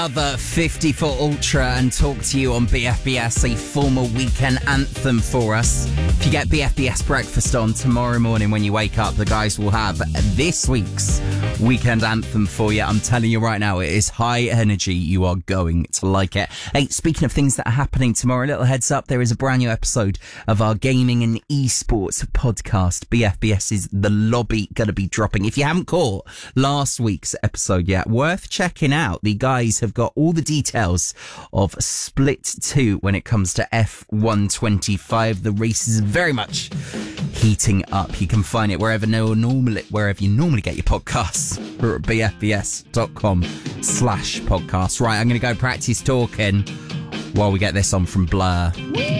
Other 54 Ultra and talk to you on BFBS, a former weekend anthem for us. If you get BFBS breakfast on tomorrow morning when you wake up, the guys will have this week's weekend anthem for you. I'm telling you right now, it is high energy. You are going to like it. Hey, speaking of things that are happening tomorrow, a little heads up, there is a brand new episode of our gaming and esports podcast. BFBS's The Lobby going to be dropping. If you haven't caught last week's episode yet, worth checking out. The guys have got all the details of Split 2 when it comes to F125. The race is very much heating up. You can find it wherever you normally get your podcasts, or at bfbs.com/podcast. Right, I'm going to go practice talking while we get this on from Blur.